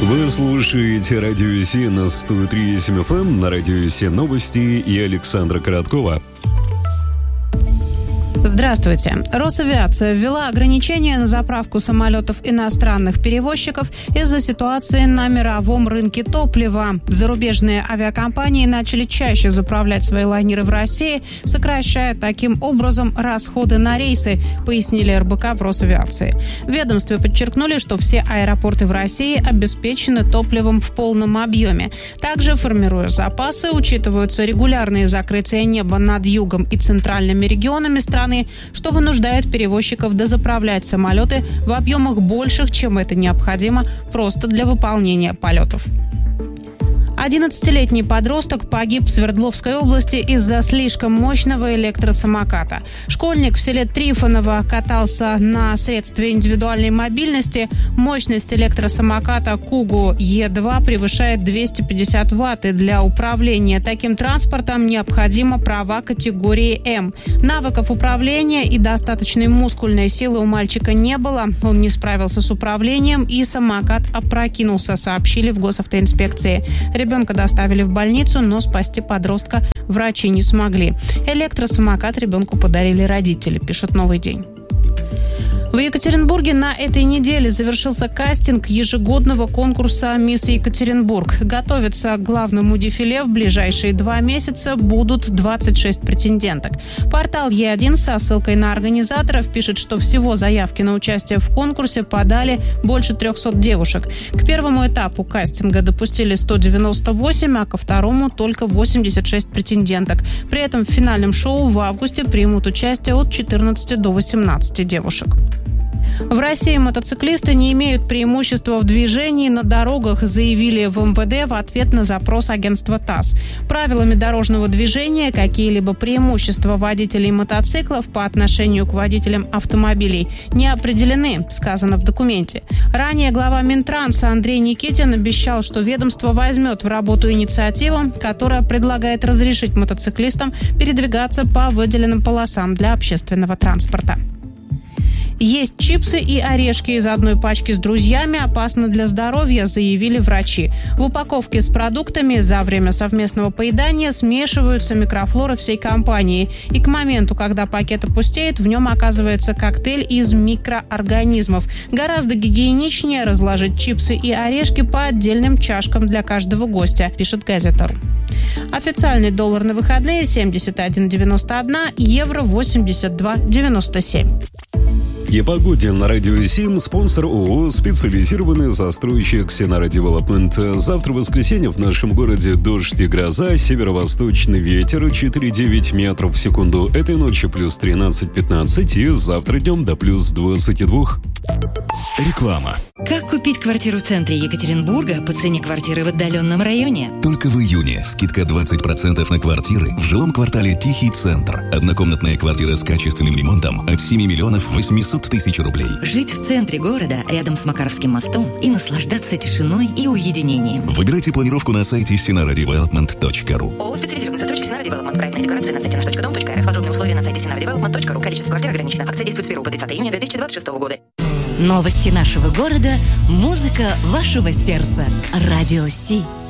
Вы слушаете Радио Си на 103.7 FM, на Радио Си новости и Александра Короткова. Здравствуйте. Росавиация ввела ограничения на заправку самолетов иностранных перевозчиков из-за ситуации на мировом рынке топлива. Зарубежные авиакомпании начали чаще заправлять свои лайнеры в России, сокращая таким образом расходы на рейсы, пояснили РБК в Росавиации. В ведомстве подчеркнули, что все аэропорты в России обеспечены топливом в полном объеме. Также, формируя запасы, учитываются регулярные закрытия неба над югом и центральными регионами страны, что вынуждает перевозчиков дозаправлять самолеты в объемах больших, чем это необходимо просто для выполнения полетов. 11-летний подросток погиб в Свердловской области из-за слишком мощного электросамоката. Школьник в селе Трифоново катался на средстве индивидуальной мобильности. Мощность электросамоката Кугу Е2 превышает 250 Вт, и для управления таким транспортом необходимы права категории М. Навыков управления и достаточной мускульной силы у мальчика не было. Он не справился с управлением, и самокат опрокинулся, сообщили в госавтоинспекции. Ребенка доставили в больницу, но спасти подростка врачи не смогли. Электросамокат ребенку подарили родители, пишет «Новый день». В Екатеринбурге на этой неделе завершился кастинг ежегодного конкурса «Мисс Екатеринбург». Готовиться к главному дефиле в ближайшие 2 месяца будут 26 претенденток. Портал Е1 со ссылкой на организаторов пишет, что всего заявки на участие в конкурсе подали больше 300 девушек. К первому этапу кастинга допустили 198, а ко второму только 86 претенденток. При этом в финальном шоу в августе примут участие от 14 до 18 девушек. В России мотоциклисты не имеют преимущества в движении на дорогах, заявили в МВД в ответ на запрос агентства ТАСС. Правилами дорожного движения какие-либо преимущества водителей мотоциклов по отношению к водителям автомобилей не определены, сказано в документе. Ранее глава Минтранса Андрей Никитин обещал, что ведомство возьмет в работу инициативу, которая предлагает разрешить мотоциклистам передвигаться по выделенным полосам для общественного транспорта. Есть чипсы и орешки из одной пачки с друзьями опасно для здоровья, заявили врачи. В упаковке с продуктами за время совместного поедания смешиваются микрофлоры всей компании. И к моменту, когда пакет опустеет, в нем оказывается коктейль из микроорганизмов. Гораздо гигиеничнее разложить чипсы и орешки по отдельным чашкам для каждого гостя, пишет Газета.ру. Официальный доллар на выходные 71,91, евро 82,97. И погоде на Радио Сим, спонсор ООО «Специализированный застройщик Синара Девелопмент». Завтра, в воскресенье, в нашем городе дождь и гроза, северо-восточный ветер 4,9 метров в секунду. Этой ночью плюс 13-15 и завтра днем до плюс 22. Реклама. Как купить квартиру в центре Екатеринбурга по цене квартиры в отдаленном районе? Только в июне скидка 20% на квартиры в жилом квартале «Тихий центр». Однокомнатная квартира с качественным ремонтом от 7 миллионов 800 тысяч рублей. Жить в центре города, рядом с Макаровским мостом, и наслаждаться тишиной и уединением. Выбирайте планировку на сайте sinaradevelopment.ru. ООО «Специализированный застройщик Синара Девелопмент». Проектная декларация на сайте nаш.dom.rf. Подробные условия на сайте sinaradevelopment.ru. Количество квартир ограничено. Акция действует с 1 по 30 июня 2026 года. Новости нашего города, музыка вашего сердца. Радио Си.